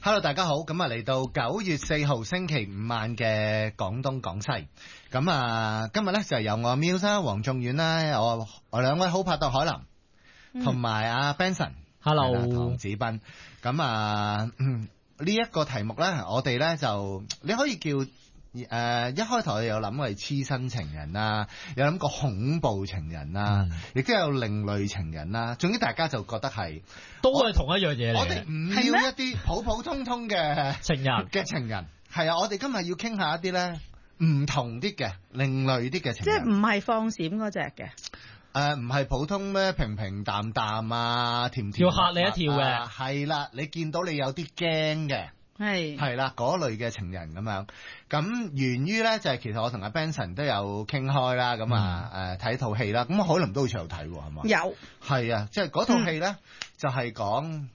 Hello， 大家好，咁啊嚟到9月4號星期五晚嘅廣東廣西，咁啊今日咧就由我 Muse 啦、黃仲遠啦，我兩位好拍檔海林，同埋阿 Benson，Hello， 唐子斌，咁啊呢一個題目咧，我哋咧就你可以叫一開頭有諗過係黐身情人啦，有諗過恐怖情人啦，亦都有另類情人啦。總之大家就覺得係都係同一樣嘢嚟嘅。 我哋唔要一啲普普通通嘅情人係啊！我哋今日要傾下一啲咧唔同啲嘅另類啲嘅情人， 即係唔係放閃嗰隻嘅。 唔係普通咩平平淡淡啊，甜甜要嚇你一跳嘅。 係啦，你見到你有啲驚嘅。係啦，嗰類嘅情人咁樣，咁源於咧就係其實我同阿 Benson 都有傾開啦，咁啊睇套戲啦，咁海林都好似有睇喎，係嘛？ 有， 係啊，即係嗰套戲咧就係講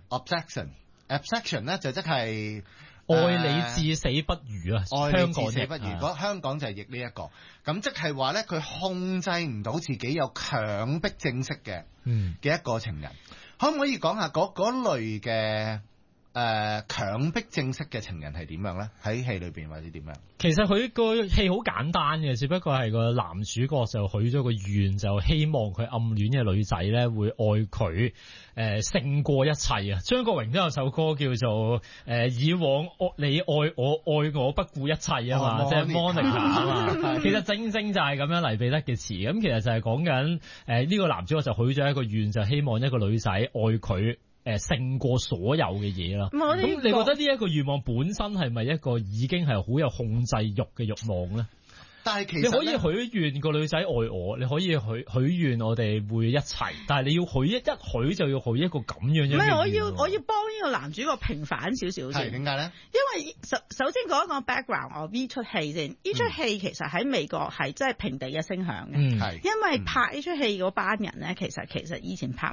Obsession 咧就即係愛你至死不渝啊， 愛你至死不渝，香港就係譯呢一個，咁即係話咧佢控制唔到自己有強迫症式嘅一個情人，可唔可以講下嗰類嘅？強迫症式嘅情人係點樣咧？喺戲裏邊或者點樣？ 其實佢個戲好簡單嘅，只不過係個男主角就許咗個願，就希望佢暗戀嘅女仔咧會愛佢勝過一切啊！張國榮都有首歌叫做以往你愛我愛我不顧一切啊嘛，即係 Monica 啊嘛。其實正正就係咁樣黎彼得嘅詞，咁其實就係講緊呢個男主角就許咗一個願，就希望一個女仔愛佢。勝過所有嘅嘢啦。咁你覺得呢一個願望本身係咪一個已經係好有控制欲嘅欲望咧？ 但係其實你可以許願個女仔愛我，你可以許願我哋會一齊，但係你要許一許就要許一個咁樣嘅。唔係，我要幫呢個男主角平反少少先。 係點解咧？ 因為首先講一個 background， 我呢出戲先。呢出戲其實喺美國係真係平地嘅聲響嘅。因為拍呢出戲嗰班人咧，其實以前拍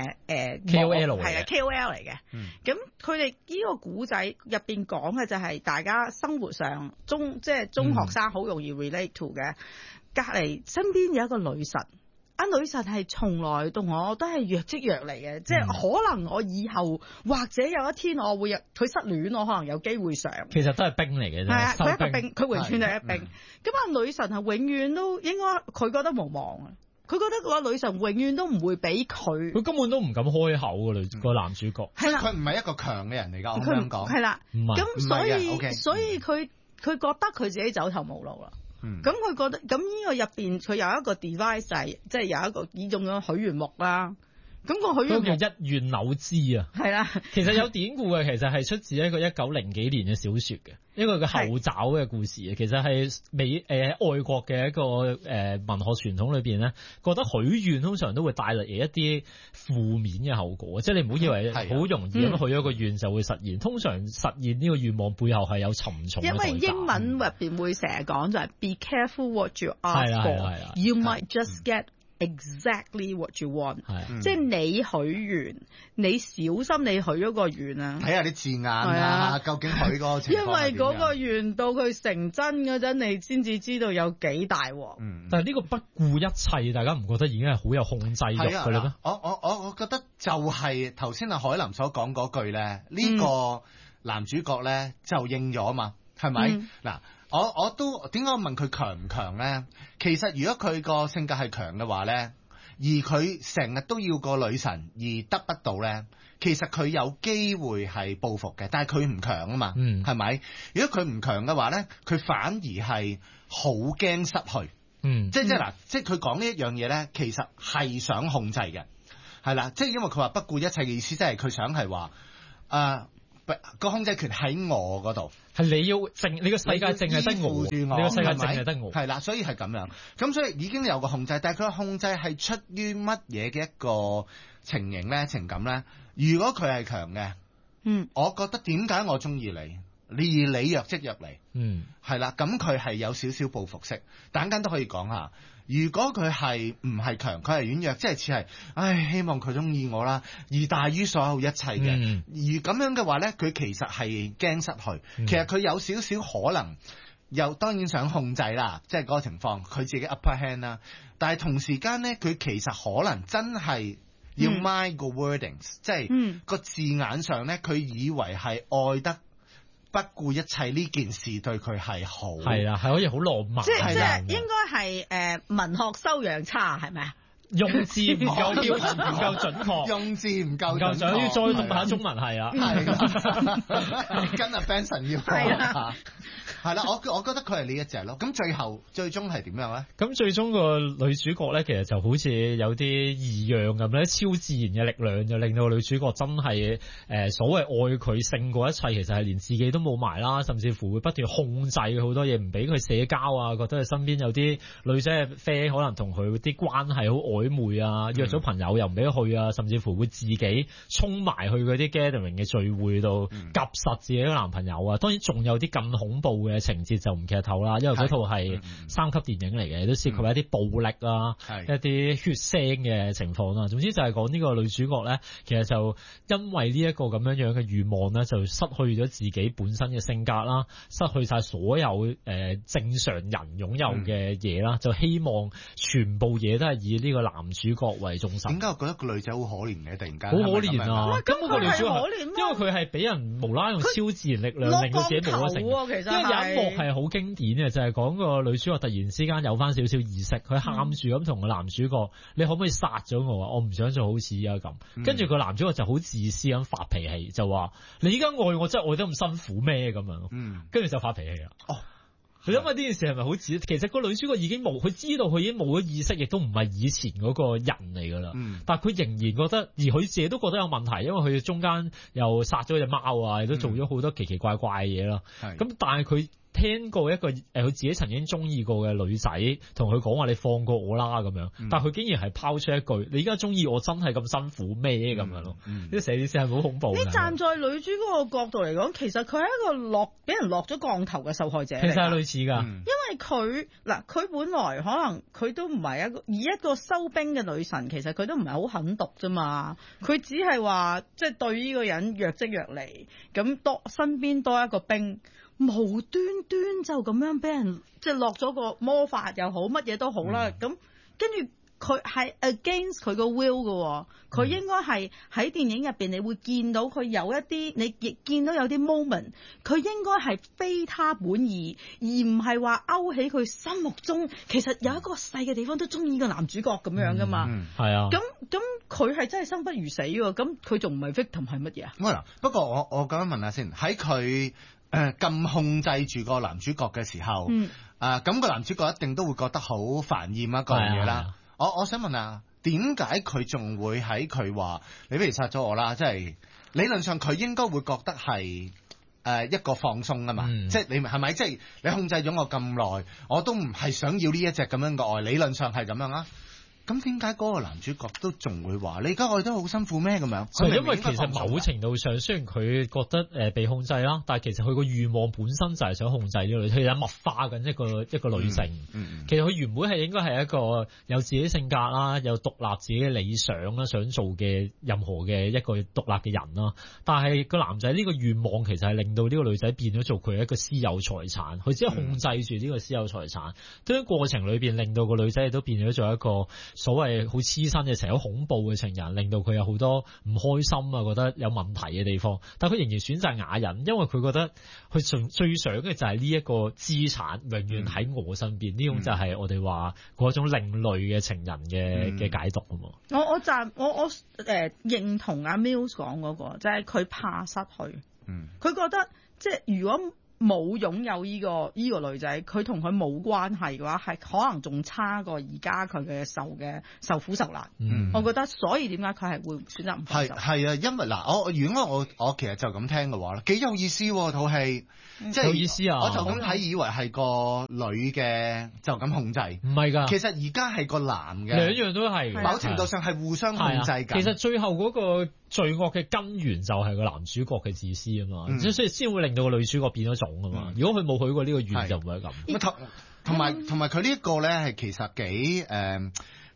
KOL 係啊 KOL 嚟嘅。咁佢哋呢個古仔入邊講嘅就係大家生活上中學生好容易 relate to 嘅，隔離身邊有一個女神，女神係從來同我都係若即若離嘅，即係可能我以後或者有一天我會佢失戀，我可能有機會上。其實都係冰嚟嘅啫，係啊，佢一個冰，佢永遠係一冰。咁女神係永遠都應該佢覺得無望啊，佢覺得個女神永遠都唔會俾佢， 佢根本都唔敢開口嘅個男主角， 係啦，佢唔係一個強嘅人嚟㗎，我咁講係啦，咁所以佢覺得佢自己走投無路啦。咁佢覺得咁呢個入邊佢有一個 device 就係即係有一個呢種許願木啦。咁個許願木叫一願扭之啊。係啦，其實有典故嘅，其實係出自一個1900幾年嘅小說嘅，一個叫後爪嘅故事嘅。其實係外國嘅一個文學傳統裏邊咧，覺得許願通常都會帶嚟一啲負面嘅後果，即係你唔好以為好容易咁許咗個願就會實現，通常實現呢個願望背後係有沉重嘅代價。 因為英文入邊會成日講就係 be careful what you ask for，you might just get exactly what you want，即係你許願，你小心你許咗個願啊！ 睇下啲字眼啊，究竟許嗰個情況係點樣？ 因為嗰個願到佢成真嗰陣，你先至知道有幾大鑊。 但係呢個不顧一切，大家唔覺得已經係好有控制欲嘅咧咩？ 我覺得就係頭先阿海林所講嗰句咧，呢個男主角咧就應咗嘛，係咪？嗱。我都點解我問佢強唔強咧？其實如果佢個性格係強嘅話咧，而佢成日都要個女神而得不到咧，其實佢有機會係報復嘅，但係佢唔強啊嘛，係咪？如果佢唔強嘅話咧，佢反而係好驚失去，即係嗱，即係佢講呢一樣嘢咧，其實係想控制嘅，係啦，即係因為佢話不顧一切嘅意思，即係佢想係話個控制權喺我嗰度，係你要你個世界淨係得我，你個世界淨係得我，係啦，所以係咁樣，咁所以已經有個控制，但係佢個控制係出於乜嘢嘅一個情形咧、情感咧？如果佢係強嘅，我覺得點解我中意你？你若即若離，係啦，咁佢係有少少報復式，但間都可以講下。如果佢係唔係強，佢係軟弱，即係似係，希望佢中意我啦，而大於所有一切嘅。而咁樣嘅話咧，佢其實係驚失去。其實佢有少少可能，又當然想控制啦，即係嗰個情況，佢自己 upper hand 啦。但係同時間咧，佢其實可能真係要 mind 個 wordings，即係個字眼上咧，佢以為係愛得不顧一切呢件事對佢係好， 係啊，係可以好浪漫， 即係應該係文學修養差係咪啊？ 用字唔夠標準，唔夠準確， 用字唔夠準確， 要再讀下中文係啊， 係跟阿 Benson 要係啦，我覺得佢係呢一隻咯。咁最終係點樣咧？咁最終個女主角咧，其實就好似有啲異樣咁咧，超自然嘅力量就令到女主角真係所謂愛佢勝過一切，其實係連自己都冇埋啦，甚至乎會不斷控制佢好多嘢，唔俾佢社交啊，覺得佢身邊有啲女仔嘅 friend 可能同佢啲關係好曖昧啊，約咗朋友又唔俾佢去啊，甚至乎會自己衝埋去嗰啲 gathering 嘅聚會度夾實自己嘅男朋友啊。當然仲有啲更恐怖嘅情節就唔劇透啦，因為嗰套係3級電影嚟嘅，都涉及一啲暴力啊，一啲血腥嘅情況啦。總之就係講呢個女主角咧，其實就因為呢一個咁樣嘅慾望咧，就失去咗自己本身嘅性格啦，失去晒所有正常人擁有嘅嘢啦，就希望全部嘢都係以呢個男主角為中心。點解我覺得個女仔好可憐嘅？突然間好可憐啊！咁個女主角因為佢係俾人無啦啦用超自然力量令到自己冇咗性格。其實因為有一幕係好經典嘅，就係講個女主角突然之間有翻少少意識，佢喊住咁同個男主角：你可唔可以殺咗我啊？我唔想做好似而家咁。跟住個男主角就好自私咁發脾氣，就話：你依家愛我真係愛得咁辛苦咩？咁樣。跟住就發脾氣啦。佢因為呢件事係咪好似？其實個女主角已經冇，佢知道佢已經冇咗意識，亦都唔係以前嗰個人嚟㗎啦。但係佢仍然覺得，而佢自己都覺得有問題，因為佢中間又殺咗隻貓啊，亦都做咗好多奇奇怪怪嘅嘢啦。咁但係佢聽過一個佢自己曾經中意過嘅女仔同佢講話：你放過我啦咁樣。但係佢竟然係拋出一句：你而家中意我真係咁辛苦咩？咁樣咯。啲寫啲先係好恐怖。你站在女主嗰個角度嚟講，其實佢係一個俾人落咗降頭嘅受害者。 其實係類似㗎。 因為佢本來可能佢都唔係以一個收兵嘅女神，其實佢都唔係好狠毒啫嘛。佢只係話即係對呢個人若即若離，咁身邊多一個兵。無端端就咁樣俾人即係落咗個魔法又好，乜嘢都好啦。咁跟住佢係 against 佢個 will 嘅，佢應該係喺電影入邊，你會見到佢有一啲，你亦見到有啲 moment，佢應該係非他本意，而唔係話勾起佢心目中其實有一個細嘅地方都中意個男主角咁樣噶嘛。 係啊。 咁佢係真係生不如死喎。咁佢仲唔係 victim 係乜嘢啊？ 不過我咁樣問下先，喺佢咁控制住個男主角嘅時候，咁個男主角一定都會覺得好煩厭一個嘢啦。我想問下，點解佢仲會喺佢話你不如殺咗我啦？即係理論上佢應該會覺得係一個放鬆啊嘛。即係你係咪？即係你控制咗我咁耐，我都唔係想要呢一隻咁樣嘅愛。理論上係咁樣啊。咁點解嗰個男主角都仲會話你而家愛得好辛苦咩？咁樣係因為其實某程度上，雖然佢覺得被控制啦，但係其實佢個慾望本身就係想控制呢個女，佢有物化緊一個女性。其實佢原本係應該係一個有自己性格啦，有獨立自己嘅理想啦，想做嘅任何嘅一個獨立嘅人啦。但係個男仔呢個慾望其實係令到呢個女仔變咗做佢一個私有財產，佢只係控制住呢個私有財產。喺過程裏邊令到個女仔亦都變咗做一個所謂好黐身嘅成日好恐怖嘅情人，令到佢有好多唔開心啊，覺得有問題嘅地方。但佢仍然選擇啞忍，因為佢覺得佢最想嘅就係呢一個資產永遠喺我身邊。呢種就係我哋話嗰種另類嘅情人嘅解讀啊嘛。 我認同阿 Mills 講嗰個，就係佢怕失去。佢覺得即係如果冇擁有呢個女仔，佢同佢冇關係嘅話，係可能仲差過而家佢嘅受苦受難。我覺得，所以點解佢係會選擇唔放手？係啊，因為嗱，如果我其實就咁聽嘅話咧，幾有意思喎套戲，即係有意思啊！我就咁睇以為係個女嘅就咁控制，唔係㗎。其實而家係個男嘅，兩樣都係，某程度上係互相控制緊。其實最後嗰個罪惡嘅根源就係個男主角嘅自私啊嘛，所以先會令到個女主角變咗種啊嘛。如果佢冇許過呢個願，就唔會咁。同埋佢呢一個咧係其實幾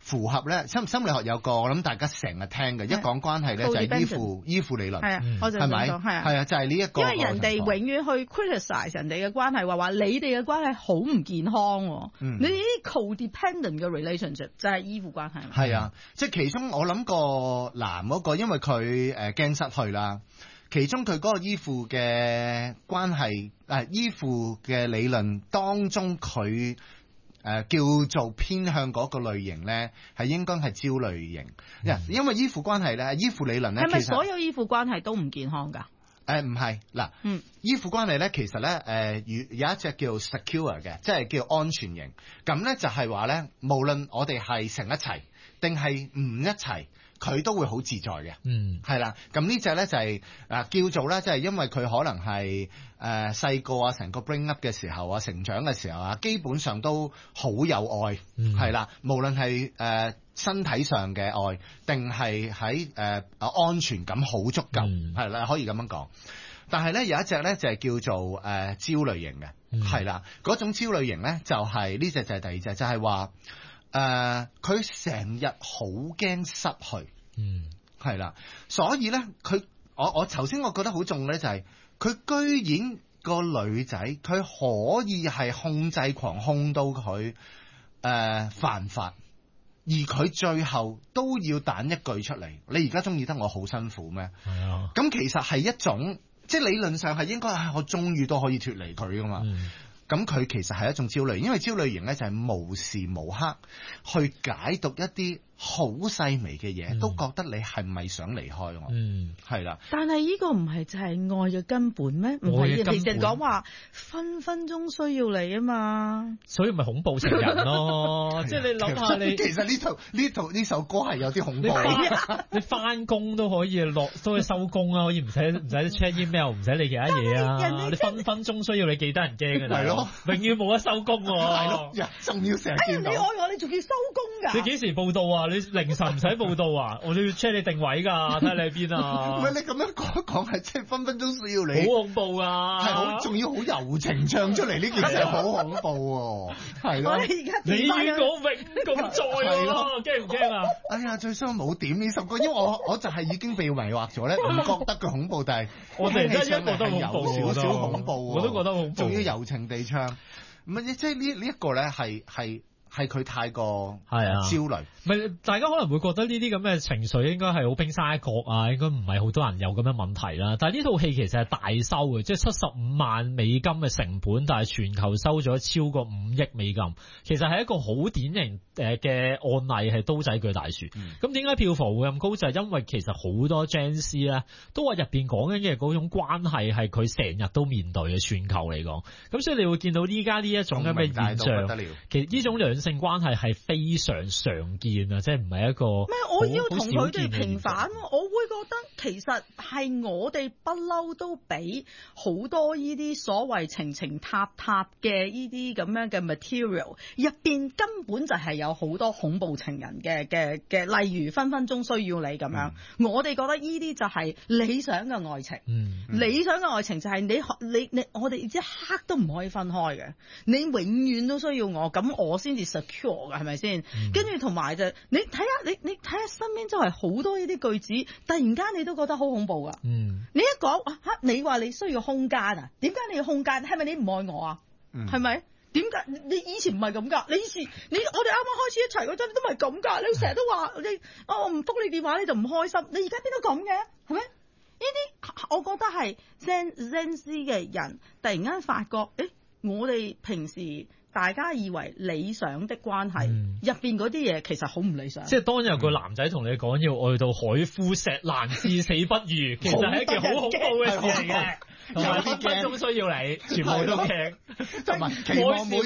符合咧，心理學有個我諗大家成日聽嘅，一講關係咧就係依附理論， 係啊，我就想講係啊， 係啊，就係呢一個。 因為人哋永遠去 criticize 人哋嘅關係，話你哋嘅關係好唔健康，你呢啲 codependent 嘅 relationship 就係依附關係。 係啊，即係其中我諗個男嗰個，因為佢驚失去啦。其中佢嗰個依附嘅關係，依附嘅理論當中，佢叫做偏向嗰個類型咧，係應該係焦慮型。因為依附關係咧，依附理論咧， 係咪所有依附關係都唔健康㗎？ 唔係嗱，依附關係咧，其實咧，有一隻叫 secure 嘅，即係叫安全型。咁咧就係話咧，無論我哋係成一齊定係唔一齊，佢都會好自在嘅，係啦。咁呢隻咧就係叫做咧，即係因為佢可能係細個啊，成個 bring up 嘅時候啊，成長嘅時候啊，基本上都好有愛，係啦。無論係身體上嘅愛，定係喺安全感好足夠，係啦，可以咁樣講。但係咧有一隻咧就係叫做焦慮型嘅，係啦。嗰種焦慮型咧就係呢隻就係第二隻，就係話。佢成日好驚失去，係啦，所以咧，我頭先我覺得好重咧，就係佢居然個女仔，佢可以係控制狂控到佢犯法，而佢最後都要彈一句出嚟，你而家中意得我好辛苦咩？係啊，咁其實係一種，即係理論上係應該我終於都可以脫離佢噶嘛。咁佢其實係一種焦慮，因為焦慮型咧就係無時無刻去解讀一啲好細微嘅嘢，都覺得你係咪想離開我？係啦。 但係呢個唔係就係愛嘅根本咩？唔係人哋講話分分鐘需要你啊嘛。 所以咪恐怖情人咯，即係你諗下你。 其實呢首歌係有啲恐怖。 你翻工都可以都可以收工啊，可以唔使 check email， 唔使理其他嘢啊。你分分鐘需要你幾得人驚嘅。係咯。永遠冇得收工喎。係咯。仲要成日見到。 你愛我，你仲要收工㗎？ 你幾時報到啊？你凌晨唔使報到啊？我都要 check 你定位㗎，睇下你喺邊啊！ 唔係你咁樣講係即係分分鐘需要你， 好恐怖啊！ 係好，仲要好柔情唱出嚟呢件事好恐怖喎，係咯。 你與我永共在喎，驚唔驚啊？ 哎呀，最衰冇點呢首歌，因為我就係已經被迷惑咗咧，唔覺得佢恐怖，但係我哋而家一個都恐怖， 有少少恐怖， 我都覺得恐怖， 仲要柔情地唱，唔係即係呢一個咧係佢太過焦慮， 唔係大家可能會覺得呢啲咁嘅情緒應該係好冰山一角啊，應該唔係好多人有咁嘅問題啦。但係呢套戲其實係大收嘅，即係75萬美金嘅成本，但係全球收咗超過5億美金，其實係一個好典型嘅案例，係刀仔鋸大樹。咁點解票房會咁高？就係因為其實好多 Gen Z 咧都話入邊講緊嘅嗰種關係係佢成日都面對嘅，全球嚟講。咁所以你會見到依家呢一種咁嘅現象，其實呢種兩性關係係非常常見啊，即係唔係一個唔係我要同佢哋平反，我會覺得其實係我哋不嬲都俾好多呢啲所謂情情塔塔嘅呢啲咁樣嘅 material 入邊根本就係有好多恐怖情人嘅，例如分分鐘需要你咁樣。我哋覺得呢啲就係理想嘅愛情，理想嘅愛情就係你我哋一刻都唔可以分開嘅，你永遠都需要我，咁我先至 secure 嘅，係咪先？跟住同埋就你睇下你睇下身邊真係好多呢啲句子，突然間你都覺得好恐怖噶。你一講你話你需要空間啊？點解你要空間？係咪你唔愛我啊？係咪？點解你以前唔係咁噶？你以前我哋啱啱開始一齊嗰陣都唔係咁噶。你成日都話我唔覆你電話你就唔開心。你而家邊度咁嘅？係咪？呢啲我覺得係 Gen Z 嘅人突然間發覺，我哋平時大家以為理想的關係入邊嗰啲嘢其實好唔理想。 即係當有個男仔同你講要愛到海枯石爛至死不渝，其實係一件好恐怖嘅事嚟嘅。同埋分分鐘需要你，全部都驚。 同埋期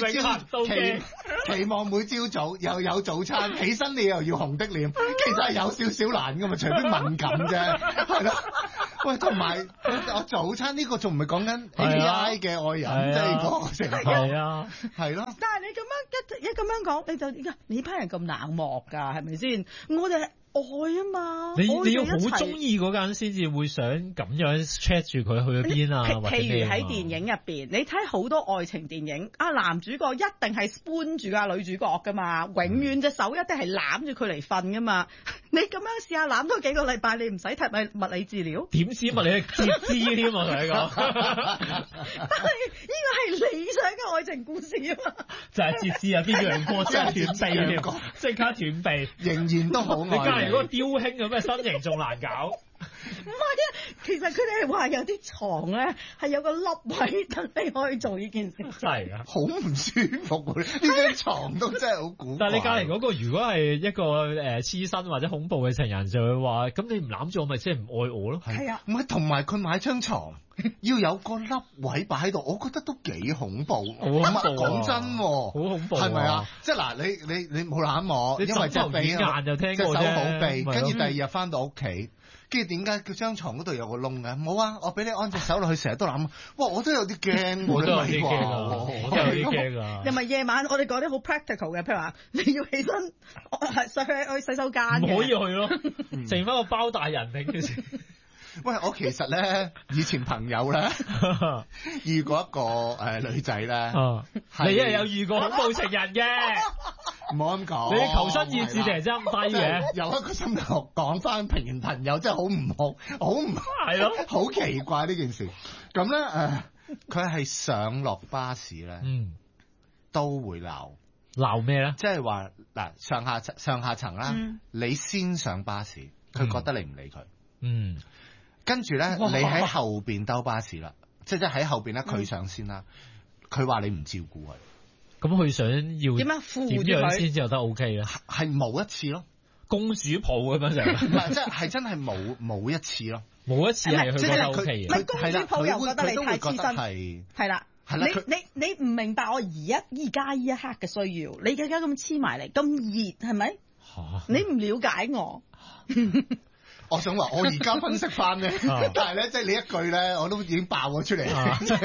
望每朝早又有早餐，起身你又要紅的臉，其實係有少少難噶嘛，除非敏感啫，係咯。喂，同埋我早餐呢個仲唔係講緊 AI 嘅愛人，即係嗰個情況。係啊，係咯。 但係你咁樣一咁樣講，你就你班人咁冷漠㗎，係咪先？我哋愛啊嘛， 你要好中中意嗰間先至會想咁樣 check 住佢去咗邊啊，或者譬如咩喺電影入邊，你睇好多愛情電影，男主角一定係 spoon 住個女主角噶嘛，永遠隻手一定係攬住佢嚟瞓噶嘛。你咁樣試下攬多幾個禮拜，你唔使睇咪物理治療？ 點知物理截肢添？我同你講， 但係呢個係理想嘅愛情故事啊嘛， 就係截肢啊！啲楊過真係斷臂添，即刻斷臂， 仍然都好愛你。 你隔離嗰個雕兄咁嘅身形仲難搞。 唔係啊，其實佢哋係話有啲床咧係有個凹位等你可以做呢件事， 真係啊， 好唔舒服喎！呢張床都真係好古怪。 但係你隔離嗰個如果係一個黐身或者恐怖嘅情人，就會話：咁你唔攬住我，咪即係唔愛我咯？ 係啊， 唔係同埋佢買張床要有個凹位擺喺度，我覺得都幾恐怖。 好恐怖啊！ 講真喎， 好恐怖， 係咪啊？即係嗱，你冇攬我，因為隻臂硬就聽隻手過啫， 好避，跟住第二係日翻到屋企。跟住點解佢張床嗰度有個窿嘅？冇啊！我俾你安隻手落去，成日都諗，哇！我都有啲驚喎， 我都有啲驚啊！ 我都有啲驚啊！ 又咪夜晚我哋講啲好 practical 嘅，譬如話你要起身去洗手間， 唔可以去咯，剩翻個包大人頂住先。 喂，我其實咧以前朋友咧遇過一個女仔咧， 你係有遇過恐怖情人嘅？ 唔好咁講， 你求生意志突然之間咁低嘅？ 由一個心理學講翻平原朋友真係好唔係咯， 好奇怪呢件事。咁咧佢係上落巴士咧，都會鬧咩咧？ 即係話嗱上下層啦，你先上巴士，佢覺得你唔理佢，跟住咧你喺後邊兜巴士啦，即係喺後邊咧佢上先啦，佢話你唔照顧佢。 咁佢想要點樣先至有得 OK 咧？ 係冇一次咯， 公主抱咁樣就唔係，即係真係冇一次咯， 冇一次係佢覺得 OK 嘅。 唔係公主抱又覺得你太黐身，係啦。你唔明白我而家呢一刻嘅需要，你而家咁黐埋嚟，咁熱係咪？你唔了解我。 我想話，我而家分析翻咧，但係咧，即係你一句咧，我都已經爆咗出嚟。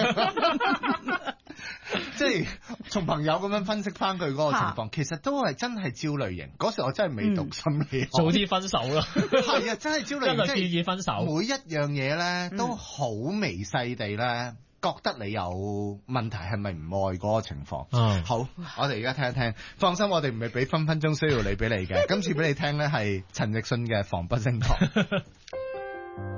即係從朋友咁樣分析翻佢嗰個情況，其實都係真係焦慮型。嗰時我真係未讀心理學， 早啲分手啦。 係啊，真係焦慮型， 真係建議分手。 每一樣嘢咧都好微細地咧，覺得你有問題係咪唔愛嗰個情況？好，我哋而家聽一聽。放心，我哋唔係俾分分鐘需要你俾你嘅。今次俾你聽咧係陳奕迅嘅《防不勝防》。